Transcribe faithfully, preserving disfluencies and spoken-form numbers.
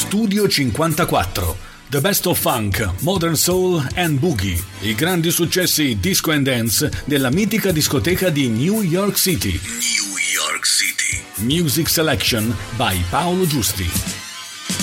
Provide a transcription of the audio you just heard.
Studio cinquantaquattro. The Best of Funk, Modern Soul and Boogie. I grandi successi disco and dance della mitica discoteca di New York City. New York City. Music Selection by Paolo Giusti.